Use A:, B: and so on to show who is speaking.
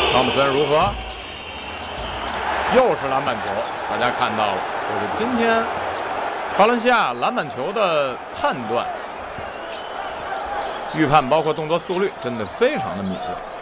A: 汤普森如何？又是篮板球，大家看到了，就是今天巴伦西亚篮板球的判断、预判，包括动作速率，真的非常的敏锐。